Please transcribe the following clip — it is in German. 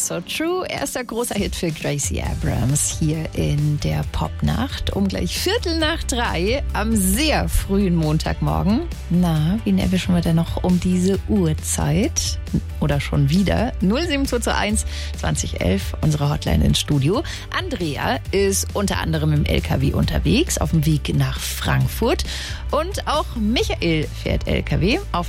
So True, erster großer Hit für Gracie Abrams hier in der Popnacht. Um gleich 2:45 am sehr frühen Montagmorgen. Na, wen erwischen wir denn noch um diese Uhrzeit? Oder schon wieder? 07221 2011, unsere Hotline ins Studio. Andrea ist unter anderem im LKW unterwegs, auf dem Weg nach Frankfurt. Und auch Michael fährt LKW auf